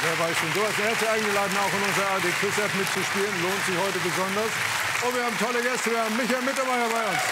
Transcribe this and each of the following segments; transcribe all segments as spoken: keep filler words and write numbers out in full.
Wer weiß denn sowas? Er hat sie eingeladen, auch in unserer A R D-Quiz-App mitzuspielen. Lohnt sich heute besonders. Und wir haben tolle Gäste. Wir haben Michael Mittermeier bei uns.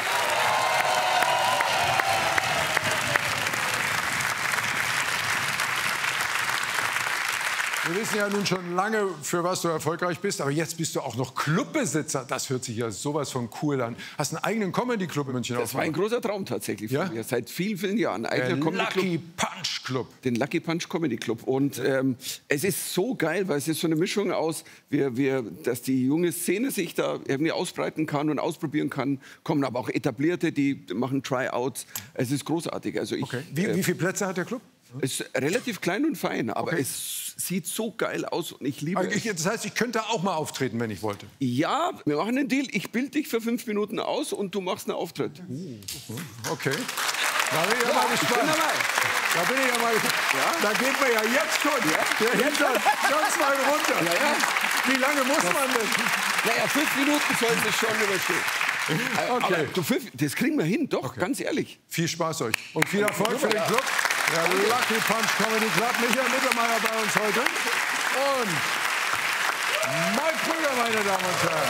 Wir wissen ja nun schon lange, für was du erfolgreich bist, aber jetzt bist du auch noch Clubbesitzer. Das hört sich ja sowas von cool an. Hast einen eigenen Comedy-Club in München. Das war ein großer Traum tatsächlich ja? von mir. Seit vielen, vielen Jahren. Der Lucky Punch Club. Den Lucky Punch Comedy Club. Und ähm, es ist so geil, weil es ist so eine Mischung aus, wir, wir, dass die junge Szene sich da irgendwie ausbreiten kann und ausprobieren kann. Kommen aber auch Etablierte, die machen Tryouts. Es ist großartig. Also ich, okay. wie, äh, wie viele Plätze hat der Club? Es ist relativ klein und fein, aber okay. es sieht so geil aus und ich liebe ich, es. Das heißt, ich könnte auch mal auftreten, wenn ich wollte? Ja, wir machen einen Deal. Ich bilde dich für fünf Minuten aus und du machst einen Auftritt. Uh, okay. Da bin ich ja mal gespannt. Da bin ich ja mal ja? Da geht man ja jetzt schon. Ja? Der Hintern ganz weit runter. Ja, ja. Wie lange muss man denn? Naja, fünf Minuten sollen es schon überstehen. Okay. Aber du, das kriegen wir hin, doch, okay. Ganz ehrlich. Viel Spaß euch und viel Erfolg für den Club. Der Lucky Punch Comedy Club. Michael Mittermeier bei uns heute. Und Mike Krüger, meine Damen und Herren.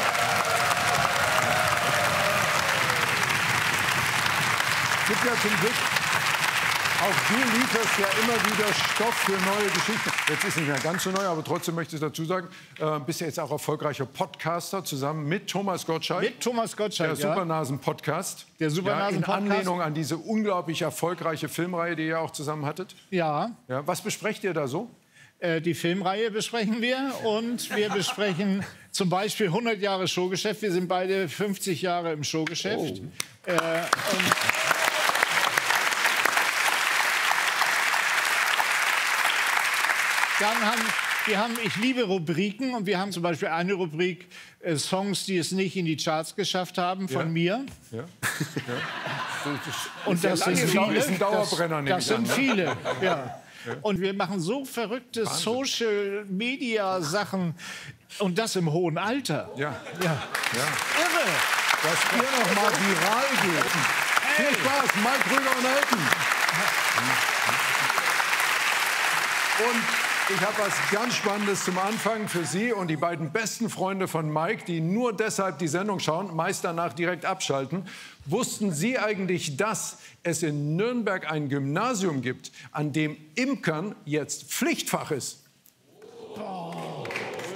Es gibt ja zum Glück, auch du lieferst ja immer wieder Stoff für neue Geschichten. Jetzt ist nicht mehr ganz so neu, aber trotzdem möchte ich dazu sagen, äh, bist ja jetzt auch erfolgreicher Podcaster zusammen mit Thomas Gottschalk. Mit Thomas Gottschalk, Der Supernasen-Podcast. Der Supernasen-Podcast. Ja, in Anlehnung an diese unglaublich erfolgreiche Filmreihe, die ihr auch zusammen hattet. Ja. Ja, was besprecht ihr da so? Äh, die Filmreihe besprechen wir und wir besprechen zum Beispiel hundert Jahre Showgeschäft. Wir sind beide fünfzig Jahre im Showgeschäft. Oh. Äh, und Dann haben wir haben Ich liebe Rubriken und wir haben zum Beispiel eine Rubrik äh, Songs, die es nicht in die Charts geschafft haben, von ja. mir. Ja. Ja. Und das, das sind viele. viele. Ist ein Dauerbrenner, das das sind an, ne? viele. Ja. Ja. Und wir machen so verrückte Social-Media-Sachen und das im hohen Alter. Ja. Ja. Ja. Irre. Dass ihr noch mal viral geht. Hey. Viel Spaß, Mike Krüger und Elton. Und ich habe was ganz Spannendes zum Anfang für Sie und die beiden besten Freunde von Mike, die nur deshalb die Sendung schauen, meist danach direkt abschalten. Wussten Sie eigentlich, dass es in Nürnberg ein Gymnasium gibt, an dem Imkern jetzt Pflichtfach ist? Oh.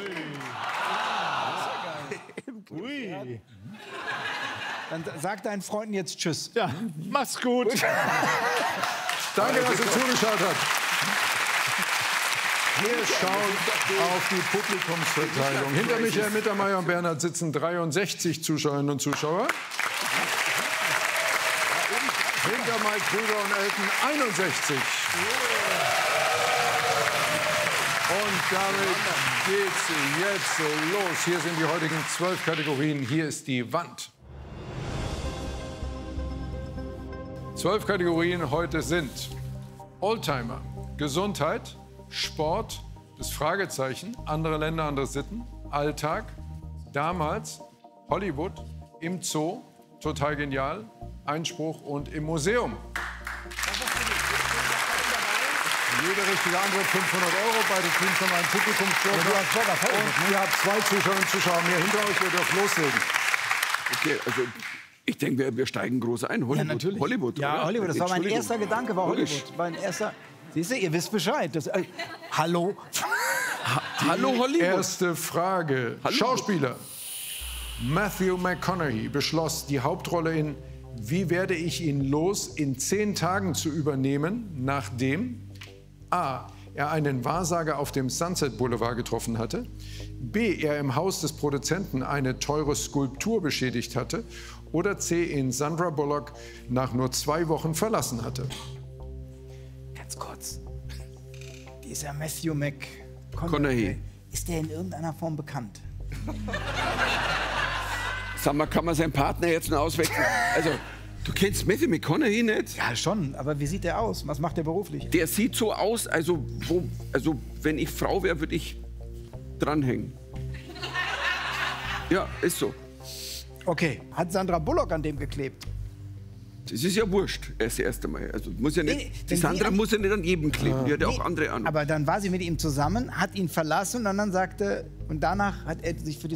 Ui. Ui. Dann sag deinen Freunden jetzt Tschüss. Ja, mach's gut. Danke, dass ihr zugeschaut habt. Wir schauen auf die Publikumsverteilung. Hinter Michael Mittermeier und Bernhard sitzen dreiundsechzig Zuschauerinnen und Zuschauer. Hinter Mike Krüger und Elton einundsechzig. Und damit geht's jetzt los. Hier sind die heutigen zwölf Kategorien. Hier ist die Wand. Zwölf Kategorien heute sind Oldtimer, Gesundheit, Sport, das Fragezeichen, andere Länder, andere Sitten, Alltag, damals, Hollywood, im Zoo, total genial, Einspruch und im Museum. Jede richtige Antwort fünfhundert Euro, beide Teams haben einen Publikumsjoker. Und ihr habt zwei Zuschauerinnen und Zuschauer mehr hinter euch, ihr dürft loslegen. Okay, also ich denke, wir, wir steigen groß ein. Hollywood, Ja, natürlich. Hollywood, ja, oder? Hollywood, das war mein Entschuldigung. erster Gedanke, war Hollywood. Mein erster. Siehst du, ihr wisst Bescheid. Das, äh, hallo? Ha Hallo Hollywood. Erste Frage. Hallo. Schauspieler. Matthew McConaughey beschloss, die Hauptrolle in Wie werde ich ihn los in zehn Tagen zu übernehmen, nachdem A. er einen Wahrsager auf dem Sunset Boulevard getroffen hatte, B. er im Haus des Produzenten eine teure Skulptur beschädigt hatte oder C. ihn Sandra Bullock nach nur zwei Wochen verlassen hatte. Ganz kurz. Dieser Matthew McConaughey, Conaughey. ist der in irgendeiner Form bekannt? Sag mal, kann man seinen Partner jetzt noch auswechseln? Also, du kennst Matthew McConaughey nicht? Ja, schon. Aber wie sieht der aus? Was macht der beruflich? Der sieht so aus, also, wo, also wenn ich Frau wäre, würde ich dranhängen. Ja, ist so. Okay. Hat Sandra Bullock an dem geklebt? Das ist ja wurscht, erst erst einmal. Also muss ja nicht, Nee, die wenn Sandra sie an- muss ja nicht an jedem kleben, die hat ja auch andere an. Aber dann war sie mit ihm zusammen, hat ihn verlassen und dann sagte, und danach hat er sich für die